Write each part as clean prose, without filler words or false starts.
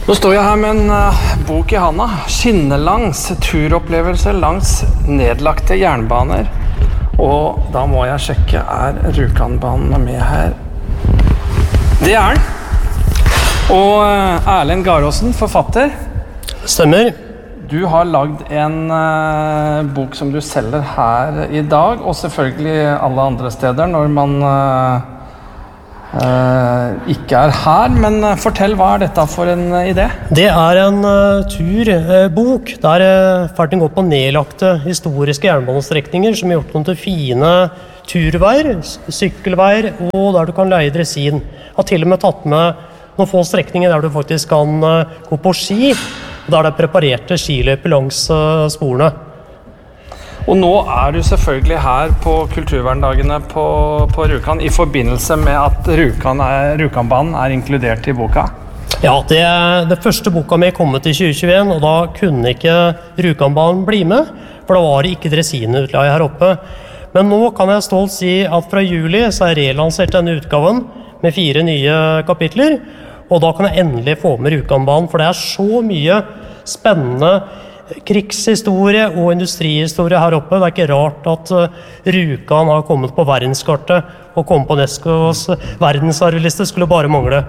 Nå står jeg her med en bok i handa. Skinnelangs turopplevelser langs nedlagte jernbaner. Og da må jeg sjekke, Rjukanbanen med her? Det den. Og Erlend Garåsen, forfatter. Stemmer. Du har lagd en bok som du selger her i dag, og selvfølgelig alle andre steder når man ikke her, men fortell, hva dette for en idé? Det en turbok der farten går på nedlagte historiske jernbanestrekninger som gjort noen til fine turveier, sykkelveier, og der du kan leie dresin. Jeg har til og med tatt med noen få strekninger der du faktisk kan gå på ski, og der det preparerte skiløyper langs sporene. Og nå du selvfølgelig her på Kulturverndagene på Rjukan i forbindelse med at Rjukanbanen inkludert i boka. Ja, det første boka mi kom ut i 2021, og da kunne ikke Rjukanbanen bli med, for da var det ikke dresinutleie her oppe. Men nå kan jeg stolt si at fra juli så relansert denne utgaven med 4 nye kapitler, og da kan jeg endelig få med Rjukanbanen, for det så mye spennende krigshistorie og industrihistorie her oppe. Det ikke rart at Rjukan har kommet på verdenskartet og kommet på UNESCOs verdensarvliste, skulle bare mangle.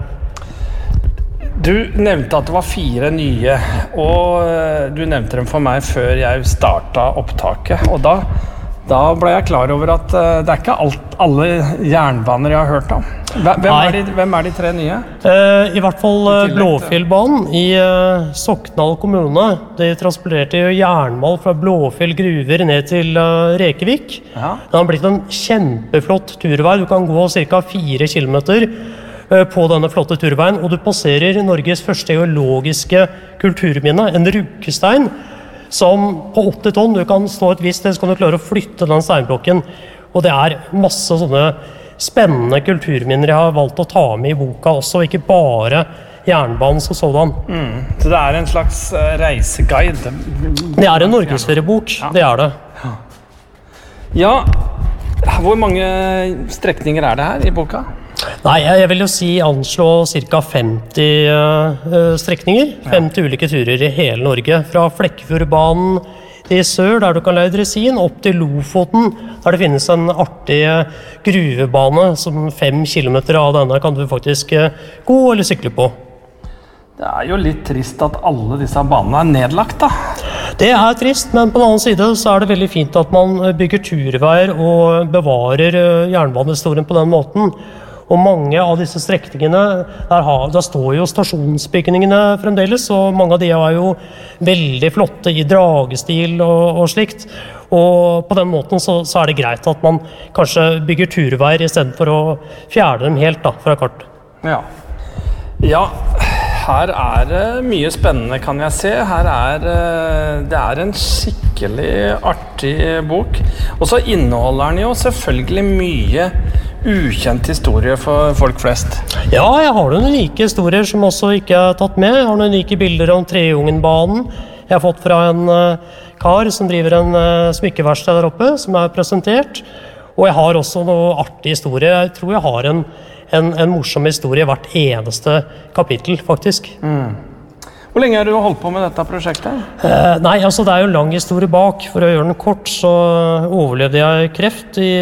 Du nevnte at det var 4 nye, og du nevnte dem for meg før jeg startet opptaket, og da ble jeg klar over at det ikke alle jernbaner jeg har hørt om. Hvem de 3 nye? I hvert fall Blåfjellbanen i Sokndal kommune. De transporterte jernmal fra Blåfjell gruver ned til Rekevik. Ja. Det har blitt en kjempeflott turvei. Du kan gå ca. 4 kilometer på denne flotte turveien, og du passerer Norges første geologiske kulturminne, en ruggestein, som på 80 tonn, du kan stå et visst sted, så kan du klare å flytte den steinblokken. Og det masse sånne spennende kulturminner jeg har valgt å ta med i boka også, ikke bare jernbanen som sådan. Så det en slags reiseguide? Det en norgesferiebok, ja. Det det. Ja, hvor mange strekninger det her i boka? Nei, jeg vil jo anslå ca. 50 strekninger, 50 ulike turer i hele Norge, fra Flekkefjordbanen i sør, der du kan leie dresin, opp til Lofoten, der det finnes en artig gruvebane, som 5 kilometer av denne kan du faktisk gå eller sykle på. Det jo litt trist at alle disse banene nedlagt, da. Det trist, men på den annen side så det veldig fint at man bygger turveier og bevarer jernbanehistorien på den måten. Og mange av disse strekningene, der står jo stasjonsbygningene fremdeles, og mange av de jo veldig flotte i dragestil og slikt. Og på den måten så det greit at man kanskje bygger turveier i stedet for å fjerne dem helt da, fra kart. Ja, her det mye spennende, kan jeg se. Her det en skikkelig artig bok. Og så inneholder den jo selvfølgelig mye ukjent historie for folk flest. Ja, jeg har noen unike historier som også ikke tatt med. Jeg har noen unike bilder om Treungenbanen. Jeg har fått fra en kar som driver en smykkeverksted der oppe, som presentert. Og jeg har også noen artig historie. Jeg tror jeg har en morsom historie hvert eneste kapittel, faktisk. Hvor lenge har du holdt på med dette prosjektet? Nei, altså det jo en lang historie bak. For å gjøre den kort, så overlevde jeg kreft i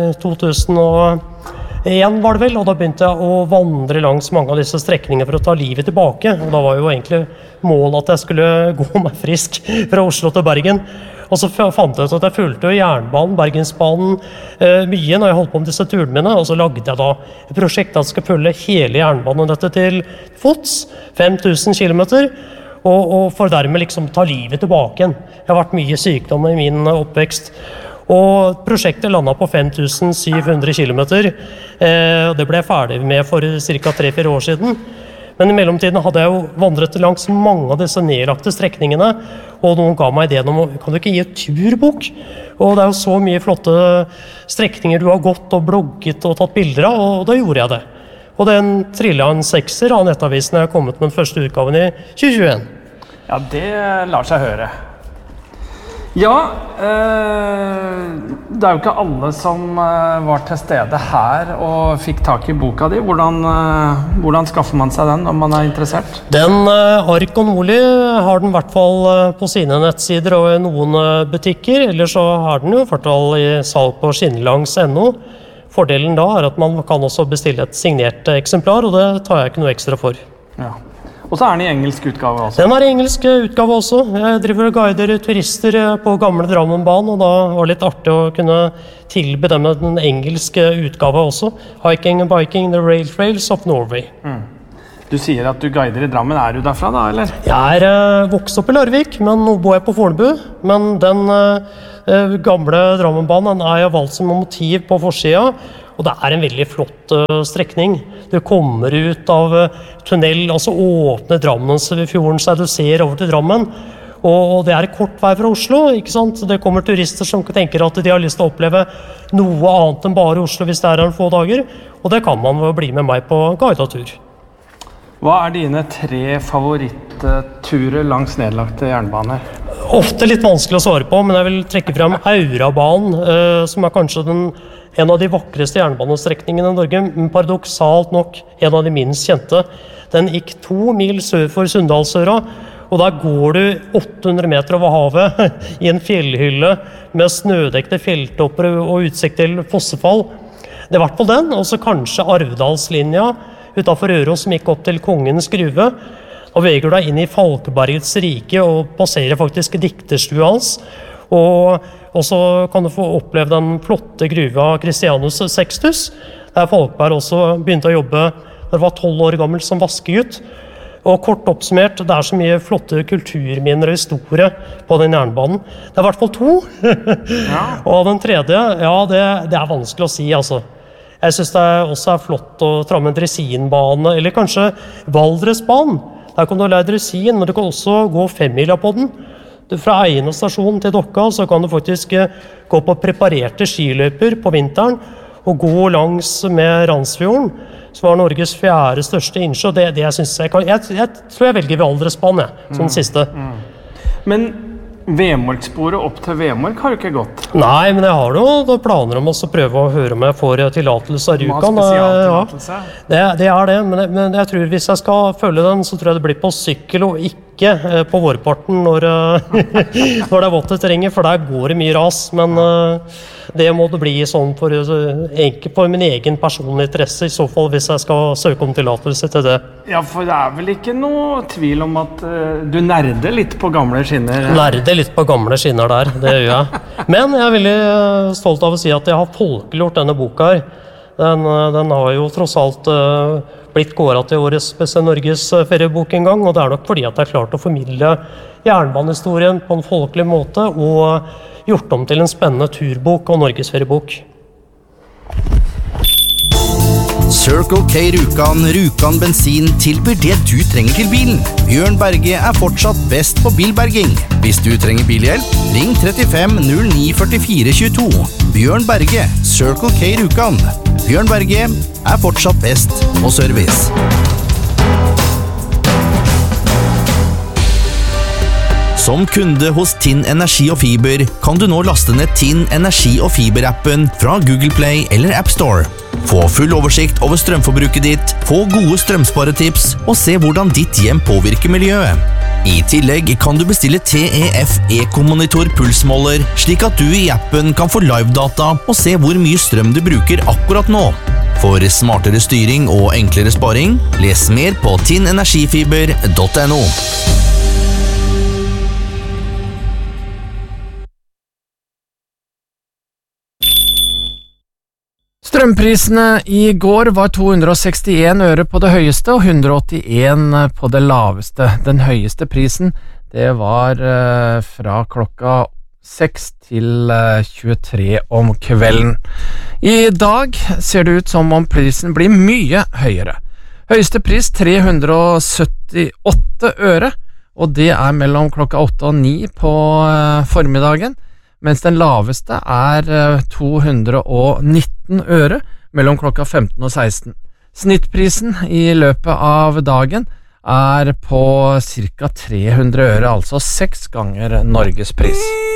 2001 var det vel, og da begynte jeg å vandre langs mange av disse strekningene for å ta livet tilbake. Og da var jo egentlig målet at jeg skulle gå meg frisk fra Oslo til Bergen. Og så fant jeg ut at jeg fulgte jernbanen, Bergensbanen, mye når jeg holdt på med disse turene mine, og så lagde jeg da et prosjekt at jeg skal følge hele jernbanen dette til fots, 5000 kilometer, og for dermed liksom ta livet tilbake igjen. Jeg har vært mye sykdom i min oppvekst, og prosjektet landet på 5700 kilometer, og det ble jeg ferdig med for ca. 3-4 år siden. Men i mellomtiden hadde jeg jo vandret langs mange av disse nedlagte strekningene, og noen ga meg ideen om, kan du ikke gi et turbok? Og det jo så mye flotte strekninger du har gått og blogget og tatt bilder av, og da gjorde jeg det. Og den trillet en 6er av Nettavisen jeg har kommet med den første utgaven i 2021. Ja, det lar seg høre. Ja, det jo ikke alle som var til stede her og fikk tak I boka di. Hvordan skaffer man seg den når man interessert? Den Ark og Nordli har den I hvert fall på sine nettsider og I noen butikker, eller så har den jo I hvert fall I salg på skinnlangs.no. Fordelen da at man kan også bestille et signert eksemplar, og det tar jeg ikke noe ekstra for. Ja. Og så den I engelsk utgave også? Den I engelsk utgave også. Jeg driver og guider turister på gamle Drammenbanen, og da var det litt artig å kunne tilby dem den engelske utgave også. Hiking and Biking, The Rail Trails of Norway. Du sier at du guider I Drammen. Du derfra da, eller? Jeg vokst opp I Larvik, men nå bor jeg på Fornebu. Men den gamle Drammenbanen jeg har valgt som motiv på forsida, og det en veldig flott strekning. Du kommer ut av tunnel, altså åpne Drammensfjorden, så du ser over til Drammen. Og det kort vei fra Oslo, ikke sant? Det kommer turister som tenker at de har lyst til å oppleve noe annet enn bare Oslo hvis det en få dager. Og det kan man bli med meg på guidetur. Hva dine 3 favoritturer langs nedlagte jernbaner? Ofte litt vanskelig å svare på, men jeg vil trekke frem Aurabanen, som kanskje en av de vakreste jernbanestrekningene I Norge, men paradoksalt nok en av de minst kjente. Den gikk 2 mil sør for Sunndalsøra, og der går du 800 meter over havet I en fjellhylle med snødekte fjelltopper og utsikt til fossefall. Det I hvert fall den, og så kanskje Arvdalslinja utenfor Røros som gikk opp til Kongens Gruve. Og veger deg inn I Falkebergets rike og passerer faktisk dikterstua hans. Og så kan du få oppleve den flotte gruva Christianus Sextus, der Falkberg også begynte å jobbe da han var 12 år gammel som vaskegutt. Og kort oppsummert, det så mye flotte kulturminner og historie på den jernbanen. Det I hvert fall 2. Ja. Og den tredje, ja, det vanskelig å si, altså. Jeg synes det også flott å tra med en dresinbane, eller kanskje Valdresbanen. Der kan du lære dresin, men du kan også gå 5-mila på den. Fra Eiene stasjon til Dokka så kan du faktisk gå på preparerte skiløyper på vinteren og gå langs med Randsfjorden, som var Norges 4. største innsjø. Det synes jeg tror jeg velger Valdresbanen, som den siste. Men Vemorksporet opp til Vemork har du ikke gått? Nei, men jeg har jo planer om å prøve å høre om jeg får tillatelse av Rjukan. Spesialtillatelse? Ja, det det, men jeg tror hvis jeg skal følge den, så tror jeg det blir på sykkel og ikke på vårparten når det vått terrenget, for der går det mye ras, men det må det bli sånn for min egen personlige interesse, I så fall hvis jeg skal søke om tillatelse til det. Ja, for det vel ikke noe tvil om at du nerder litt på gamle skinner? Nerder litt på gamle skinner der, det gjør jeg. Men jeg veldig stolt av å si at jeg har folkeliggjort denne boka her. Den har jo tross alt blitt kåret til årets beste Norges feriebok en gang, og det nok fordi at jeg har klart å formidle jernbanehistorien på en folkelig måte og gjort om til en spennende turbok og Norges feriebok. Circle K Rjukan bensin tilbyr det du trenger til bilen. Bjørn Berge fortsatt best på bilberging. Hvis du trenger bilhjelp, ring 35 09 44 22. Bjørn Berge, Circle K Rjukan. Bjørn Berge fortsatt best på service. Som kunde hos Tinn Energi og Fiber kan du nå laste ned Tinn Energi og Fiber-appen fra Google Play eller App Store. Få full oversikt over strømforbruket ditt, få gode strømsparetips og se hvordan ditt hjem påvirker miljøet. I tillegg kan du bestille TEF Eco-monitor pulsmåler, slik at du I appen kan få live-data og se hvor mye strøm du bruker akkurat nå. For smartere styring og enklere sparing, les mer på tinnenergifiber.no. Strømprisene I går var 261 øre på det høyeste og 181 på det laveste. Den høyeste prisen, det var fra klokka 6 til 23 om kvelden. I dag ser det ut som om prisen blir mye høyere. Høyeste pris 378 øre, og det mellom klokka 8 og 9 på formiddagen. Mens den laveste 219 øre mellom klokka 15 og 16. Snittprisen I løpet av dagen på cirka 300 øre, altså 6 ganger Norges pris.